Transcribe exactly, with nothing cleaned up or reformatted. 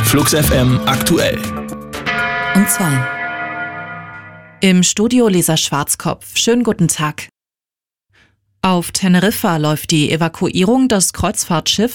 Flux F M aktuell. Um zwei. Im Studio Lisa Schwarzkopf. Schönen guten Tag. Auf Teneriffa läuft die Evakuierung des Kreuzfahrtschiffs